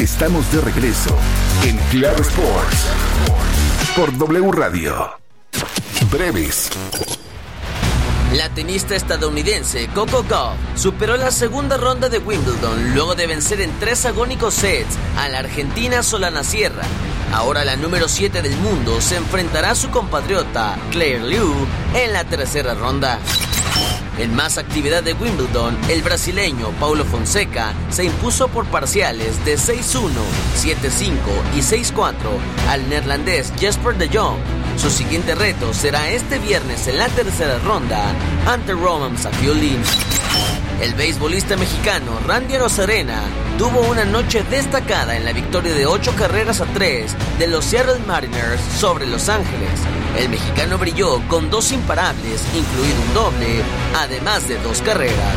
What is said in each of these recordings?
Estamos de regreso en Claro Sports por W Radio. Breves. La tenista estadounidense Coco Gauff superó la segunda ronda de Wimbledon luego de vencer en 3 agónicos sets a la argentina Solana Sierra. Ahora la número 7 del mundo se enfrentará a su compatriota Claire Liu en la tercera ronda. En más actividad de Wimbledon, el brasileño Paulo Fonseca se impuso por parciales de 6-1, 7-5 y 6-4 al neerlandés Jesper de Jong. Su siguiente reto será este viernes en la tercera ronda ante Roman Safiullin. El beisbolista mexicano Randy Arozarena tuvo una noche destacada en la victoria de 8-3 de los Seattle Mariners sobre Los Ángeles. El mexicano brilló con 2 imparables, incluido un doble, además de 2 carreras.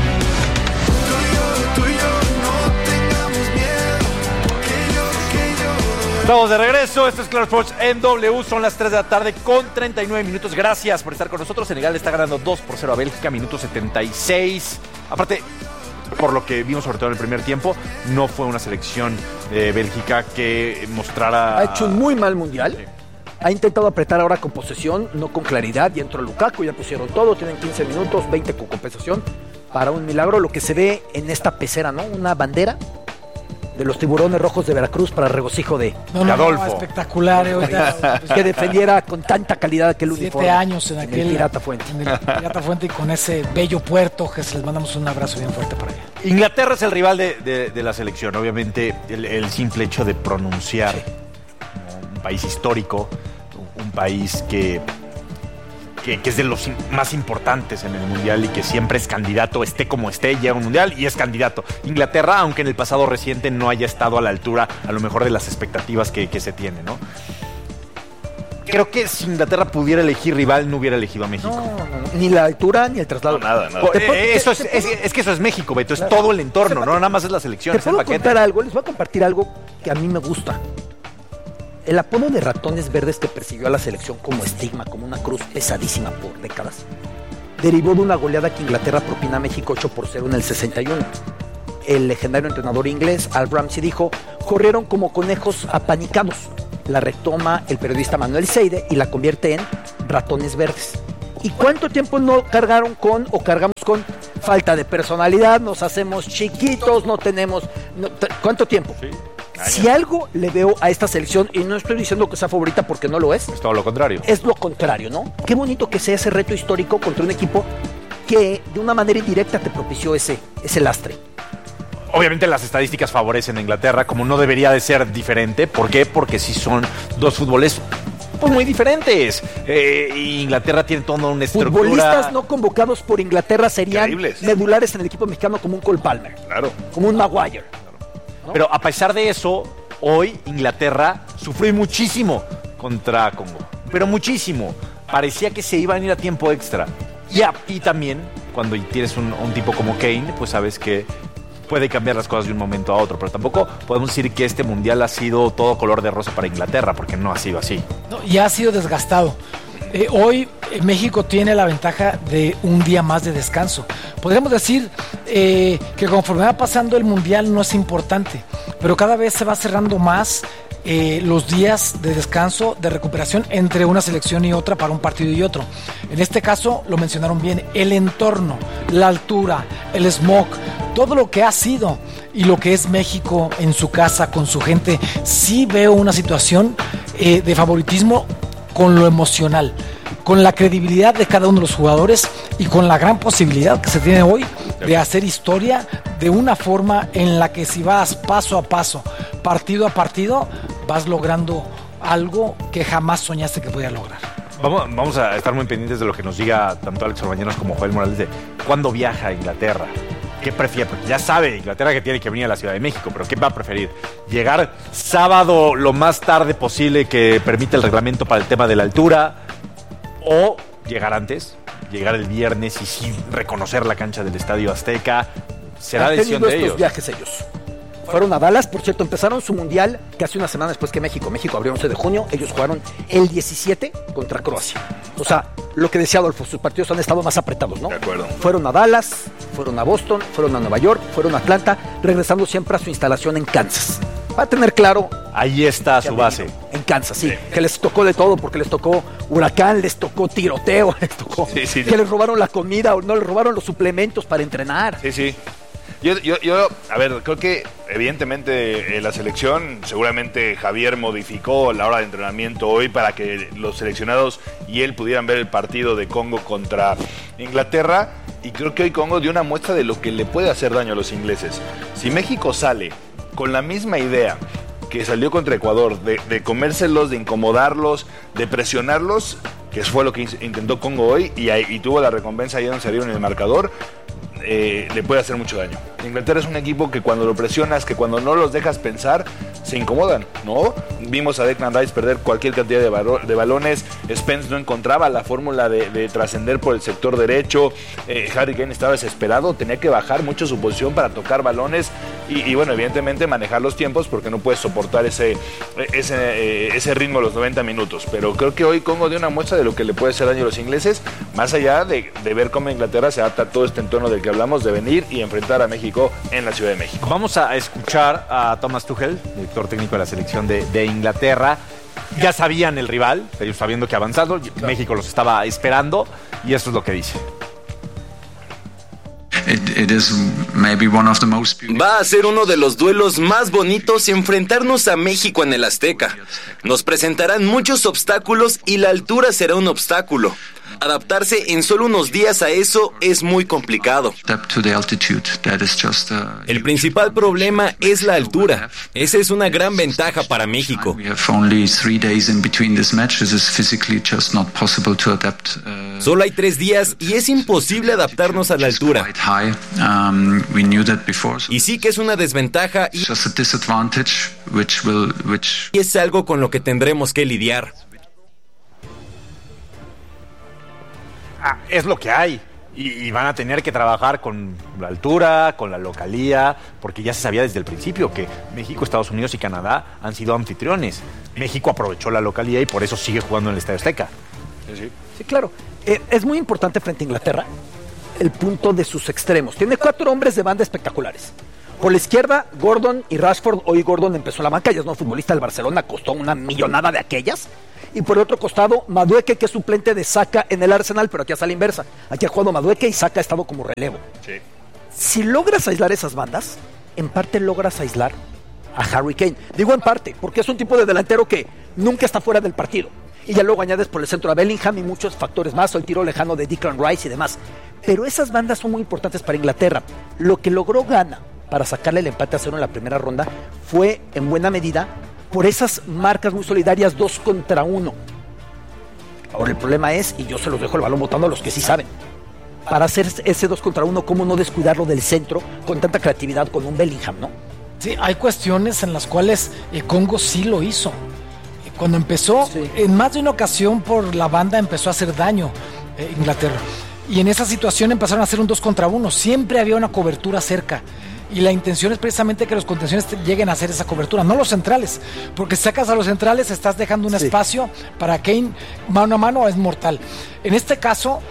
Estamos de regreso, esto es Claro Sports en W, son las 3 de la tarde con 39 minutos. Gracias por estar con nosotros. Senegal está ganando 2-0 a Bélgica, minuto 76. Aparte, por lo que vimos sobre todo en el primer tiempo, no fue una selección de Bélgica que mostrara... Ha hecho un muy mal mundial. Sí. Ha intentado apretar ahora con posesión, no con claridad. Ya entró Lukaku, ya pusieron todo, tienen 15 minutos, 20 con compensación. Para un milagro, lo que se ve en esta pecera, ¿no? Una bandera de los Tiburones Rojos de Veracruz para regocijo de Adolfo. Espectacular, que defendiera con tanta calidad aquel 7 uniforme. años en aquel Pirata Fuente. En el Pirata Fuente y con ese bello puerto que les mandamos un abrazo bien fuerte para allá. Inglaterra es el rival de la selección. Obviamente el simple hecho de pronunciar un país histórico, un país que es de los más importantes en el Mundial y que siempre es candidato, esté como esté, llega a un Mundial y es candidato. Inglaterra, aunque en el pasado reciente no haya estado a la altura, a lo mejor de las expectativas que se tiene, ¿no? Creo que si Inglaterra pudiera elegir rival, no hubiera elegido a México. No. Ni la altura ni el traslado. No, nada. Eso es que eso es México, Beto, es todo el entorno, no nada más es la selección, Te es el puedo paquete. contar algo, les voy a compartir algo que a mí me gusta. El apodo de ratones verdes que persiguió a la selección como estigma, como una cruz pesadísima por décadas, derivó de una goleada que Inglaterra propina a México 8-0 en el 61. El legendario entrenador inglés Al Ramsey dijo: corrieron como conejos apanicados. La retoma el periodista Manuel Seide y la convierte en ratones verdes. ¿Y cuánto tiempo no cargamos con falta de personalidad? Nos hacemos chiquitos, no tenemos... ¿Cuánto tiempo? Sí. Si algo le veo a esta selección, y no estoy diciendo que sea favorita porque no lo es todo lo contrario. Es lo contrario, ¿no? Qué bonito que sea ese reto histórico contra un equipo que de una manera indirecta te propició ese lastre. Obviamente las estadísticas favorecen a Inglaterra, como no debería de ser diferente. ¿Por qué? Porque sí son dos fútboles pues muy diferentes. Inglaterra tiene toda una estructura. Futbolistas no convocados por Inglaterra serían increíbles, medulares en el equipo mexicano, como un Cole Palmer, claro, como un Maguire. ¿No? Pero a pesar de eso, hoy Inglaterra sufrió muchísimo contra Congo. Pero muchísimo. Parecía que se iban a ir a tiempo extra. Y también, cuando tienes un tipo como Kane, pues sabes que puede cambiar las cosas de un momento a otro. Pero tampoco podemos decir que este mundial ha sido todo color de rosa para Inglaterra, porque no ha sido así. No, ya ha sido desgastado. Hoy México tiene la ventaja de un día más de descanso. Podríamos decir que conforme va pasando el mundial no es importante, pero cada vez se va cerrando más los días de descanso, de recuperación entre una selección y otra para un partido y otro. En este caso, lo mencionaron bien, el entorno, la altura, el smog, todo lo que ha sido y lo que es México en su casa, con su gente. Sí veo una situación de favoritismo con lo emocional, con la credibilidad de cada uno de los jugadores y con la gran posibilidad que se tiene hoy de hacer historia de una forma en la que si vas paso a paso, partido a partido, vas logrando algo que jamás soñaste que podías lograr. Vamos a estar muy pendientes de lo que nos diga tanto Alex Orbañanos como Joel Morales de cuándo viaja a Inglaterra. ¿Qué prefiere? Porque ya sabe Inglaterra que tiene que venir a la Ciudad de México, pero ¿qué va a preferir? ¿Llegar sábado lo más tarde posible que permite el reglamento para el tema de la altura? ¿O llegar antes? Llegar el viernes y sí reconocer la cancha del Estadio Azteca. Será decisión de ellos. Viajes ellos. Fueron a Dallas, por cierto, empezaron su mundial casi una semana después que México. México abrió el 11 de junio, ellos jugaron el 17 contra Croacia. O sea, lo que decía Adolfo, sus partidos han estado más apretados, ¿no? De acuerdo. Fueron a Dallas, fueron a Boston, fueron a Nueva York, fueron a Atlanta, regresando siempre a su instalación en Kansas. Va a tener claro... Ahí está su base. En Kansas, sí. Que les tocó de todo, porque les tocó huracán, les tocó tiroteo, les tocó que les robaron la comida o no les robaron los suplementos para entrenar. Sí. Yo, a ver, creo que evidentemente la selección, seguramente Javier modificó la hora de entrenamiento hoy para que los seleccionados y él pudieran ver el partido de Congo contra Inglaterra, y creo que hoy Congo dio una muestra de lo que le puede hacer daño a los ingleses. Si México sale con la misma idea que salió contra Ecuador, de comérselos, de incomodarlos, de presionarlos, que fue lo que intentó Congo hoy, y tuvo la recompensa ahí donde salieron en el marcador, le puede hacer mucho daño. Inglaterra es un equipo que cuando lo presionas, que cuando no los dejas pensar, se incomodan, ¿no? Vimos a Declan Rice perder cualquier cantidad de balones. Spence no encontraba la fórmula de trascender por el sector derecho. Harry Kane estaba desesperado, tenía que bajar mucho su posición para tocar balones y bueno, evidentemente manejar los tiempos, porque no puedes soportar ese ritmo los 90 minutos. Pero creo que hoy Congo dio una muestra de lo que le puede hacer daño a los ingleses, más allá de ver cómo Inglaterra se adapta a todo este entorno del que hablamos, de venir y enfrentar a México en la Ciudad de México. Vamos a escuchar a Thomas Tuchel, director técnico de la selección de Inglaterra. Ya sabían el rival, ellos sabiendo que ha avanzado, México los estaba esperando, y esto es lo que dice. Va a ser uno de los duelos más bonitos enfrentarnos a México en el Azteca. Nos presentarán muchos obstáculos y la altura será un obstáculo. Adaptarse en solo unos días a eso es muy complicado. El principal problema es la altura. Esa es una gran ventaja para México. Solo hay 3 días y es imposible adaptarnos a la altura. Y sí que es una desventaja y es algo con lo que tendremos que lidiar. Es lo que hay, y van a tener que trabajar con la altura, con la localía, porque ya se sabía desde el principio que México, Estados Unidos y Canadá han sido anfitriones. México aprovechó la localía y por eso sigue jugando en el Estadio Azteca. Sí, claro. Es muy importante frente a Inglaterra el punto de sus extremos. Tiene 4 hombres de banda espectaculares. Por la izquierda, Gordon y Rashford. Hoy Gordon empezó en la banca, ya es no futbolista del Barcelona, costó una millonada de aquellas. Y por el otro costado, Madueke, que es suplente de Saka en el Arsenal, pero aquí a la inversa. Aquí ha jugado Madueke y Saka ha estado como relevo. Sí. Si logras aislar esas bandas, en parte logras aislar a Harry Kane. Digo en parte, porque es un tipo de delantero que nunca está fuera del partido. Y ya luego añades por el centro a Bellingham y muchos factores más, o el tiro lejano de Declan Rice y demás. Pero esas bandas son muy importantes para Inglaterra. Lo que logró Ghana para sacarle el empate a 0 en la primera ronda fue, en buena medida, por esas marcas muy solidarias 2 contra 1. Ahora el problema es, y yo se los dejo el balón botando a los que sí saben, para hacer ese 2 contra 1, ¿cómo no descuidarlo del centro con tanta creatividad con un Bellingham, no? Sí, hay cuestiones en las cuales Congo sí lo hizo. Cuando empezó, en más de una ocasión por la banda empezó a hacer daño Inglaterra. Y en esa situación empezaron a hacer un 2 contra 1. Siempre había una cobertura cerca. Y la intención es precisamente que los contenciones lleguen a hacer esa cobertura, no los centrales, porque si sacas a los centrales estás dejando un espacio para Kane mano a mano, es mortal. En este caso,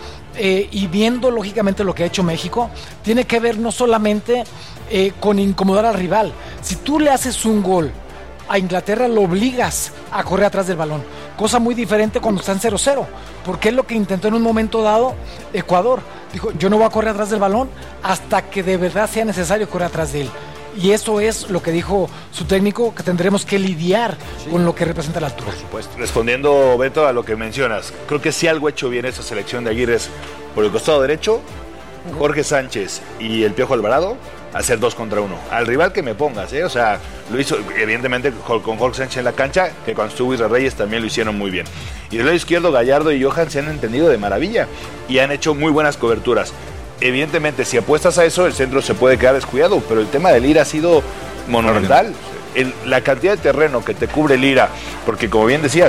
y viendo lógicamente lo que ha hecho México, tiene que ver no solamente con incomodar al rival. Si tú le haces un gol a Inglaterra, lo obligas a correr atrás del balón, cosa muy diferente cuando están 0-0, porque es lo que intentó en un momento dado Ecuador. Dijo, yo no voy a correr atrás del balón hasta que de verdad sea necesario correr atrás de él. Y eso es lo que dijo su técnico, que tendremos que lidiar con lo que representa la altura. Por supuesto. Respondiendo, Beto, a lo que mencionas, creo que sí algo ha hecho bien esa selección de Aguirre es, por el costado derecho, Jorge Sánchez y el Piojo Alvarado, hacer 2 contra 1. Al rival que me pongas, O sea, lo hizo evidentemente con Jorge Sánchez en la cancha, que cuando estuvo Israel Reyes también lo hicieron muy bien. Y del lado izquierdo, Gallardo y Johan se han entendido de maravilla y han hecho muy buenas coberturas. Evidentemente, si apuestas a eso, el centro se puede quedar descuidado, pero el tema del Lira ha sido monumental. La cantidad de terreno que te cubre Lira, porque como bien decías,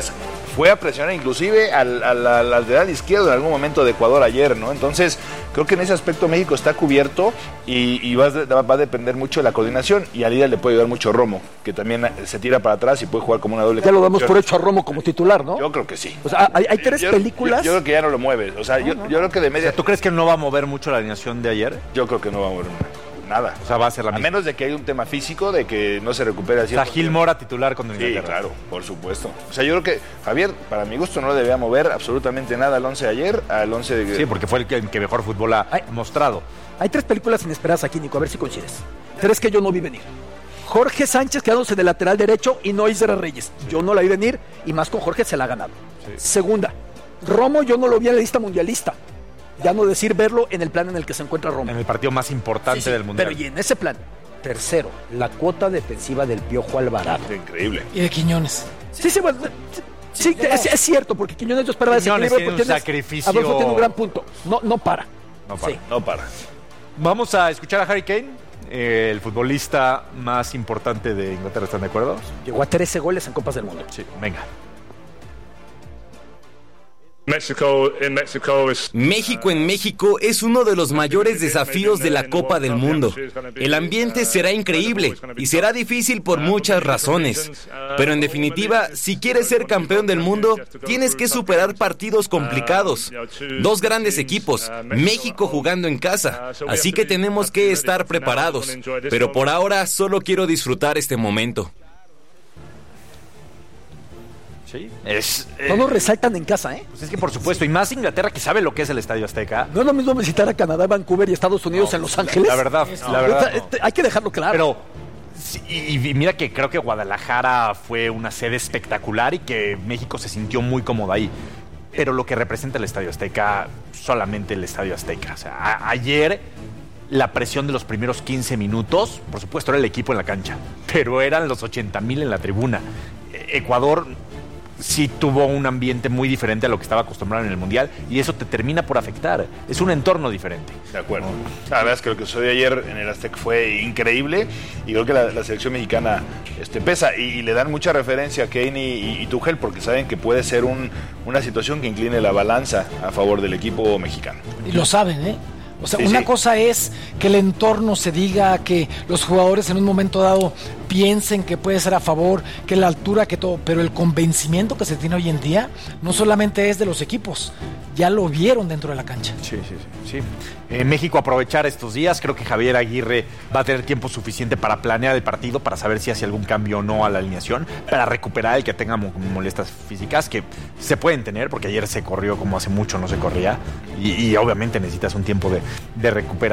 fue a presionar inclusive al lateral izquierdo en algún momento de Ecuador ayer, ¿no? Entonces, creo que en ese aspecto México está cubierto y va a depender mucho de la coordinación, y a Liga le puede ayudar mucho Romo, que también se tira para atrás y puede jugar como una doble. Ya lo damos por hecho a Romo como titular, ¿no? Yo creo que sí. O sea, hay tres películas. Yo creo que ya no lo mueve. O sea, yo creo que de media. O sea, ¿tú crees que no va a mover mucho la alineación de ayer? Yo creo que no va a mover nada. O sea, va a ser la misma. A menos de que haya un tema físico, de que no se recupere así. O sea, Gil Mora titular con Inglaterra. Sí, claro, por supuesto. O sea, yo creo que Javier, para mi gusto, no le debía mover absolutamente nada al 11 de ayer, al 11 de... Sí, porque fue el que mejor fútbol ha mostrado. Hay tres películas inesperadas aquí, Nico, a ver si coincides. Tres que yo no vi venir. Jorge Sánchez quedándose de lateral derecho y no Isra Reyes. Yo no la vi venir, y más con Jorge se la ha ganado. Sí. Segunda, Romo yo no lo vi en la lista mundialista. Ya no decir verlo en el plan en el que se encuentra Romo. En el partido más importante del Mundial. Pero y en ese plan. Tercero, la cuota defensiva del Piojo Alvarado. Increíble. Y de Quiñones. Sí, bueno, sí, es cierto, porque Quiñones yo esperaba ese equilibrio. Tiene un sacrificio. Adolfo tiene un gran punto. No para. Sí. No para. Vamos a escuchar a Harry Kane, el futbolista más importante de Inglaterra, ¿están de acuerdo? Llegó a 13 goles en Copas del Mundo. Sí, venga. México en México es uno de los mayores desafíos de la Copa del Mundo. El ambiente será increíble y será difícil por muchas razones. Pero en definitiva, si quieres ser campeón del mundo, tienes que superar partidos complicados. Dos grandes equipos, México jugando en casa. Así que tenemos que estar preparados. Pero por ahora solo quiero disfrutar este momento. Sí. Todos resaltan en casa, ¿eh? Pues es que por supuesto, y más Inglaterra, que sabe lo que es el Estadio Azteca. No es lo mismo visitar a Canadá, Vancouver y Estados Unidos en Los Ángeles. La verdad. Hay que dejarlo claro. Pero, y mira que creo que Guadalajara fue una sede espectacular y que México se sintió muy cómodo ahí. Pero lo que representa el Estadio Azteca, solamente el Estadio Azteca. O sea, ayer la presión de los primeros 15 minutos, por supuesto era el equipo en la cancha, pero eran los 80,000 en la tribuna. Ecuador sí tuvo un ambiente muy diferente a lo que estaba acostumbrado en el Mundial, y eso te termina por afectar. Es un entorno diferente. De acuerdo. La verdad es que lo que sucedió ayer en el Azteca fue increíble, y creo que la selección mexicana pesa, y le dan mucha referencia a Kane y Tuchel, porque saben que puede ser una situación que incline la balanza a favor del equipo mexicano. Y lo saben, ¿eh? O sea, una cosa es que el entorno se diga, que los jugadores en un momento dado piensen que puede ser a favor, que la altura, que todo, pero el convencimiento que se tiene hoy en día no solamente es de los equipos, ya lo vieron dentro de la cancha. Sí. México aprovechar estos días, creo que Javier Aguirre va a tener tiempo suficiente para planear el partido, para saber si hace algún cambio o no a la alineación, para recuperar el que tenga molestias físicas, que se pueden tener, porque ayer se corrió como hace mucho no se corría, y obviamente necesitas un tiempo de recuperación.